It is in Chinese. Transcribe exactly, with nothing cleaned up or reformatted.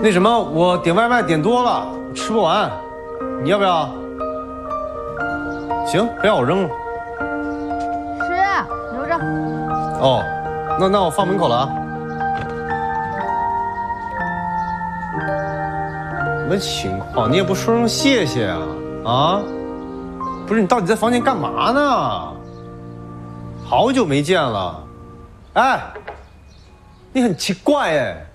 那什么，我点外卖点多了，吃不完，你要不要？行，不要我扔了。 吃，留着。 哦，那那我放门口了啊。什么情况？你也不说声谢谢啊？啊？不是，你到底在房间干嘛呢？好久没见了。哎，你很奇怪哎。